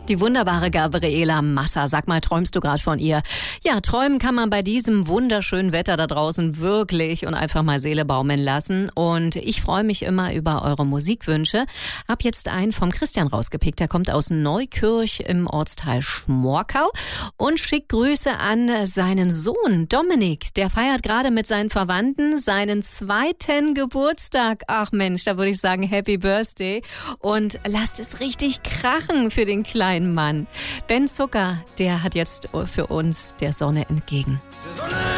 Die wunderbare Gabriela Massa. Sag mal, träumst du gerade von ihr? Ja, träumen kann man bei diesem wunderschönen Wetter da draußen wirklich und einfach mal Seele baumeln lassen. Und ich freue mich immer über eure Musikwünsche. Hab jetzt einen vom Christian rausgepickt. Der kommt aus Neukirch im Ortsteil Schmorkau und schickt Grüße an seinen Sohn Dominik. Der feiert gerade mit seinen Verwandten seinen 2. Geburtstag. Ach Mensch, da würde ich sagen Happy Birthday. Und lasst es richtig krachen für den kleinen Mann. Ben Zucker, der hat jetzt für uns Der Sonne entgegen. Der Sonne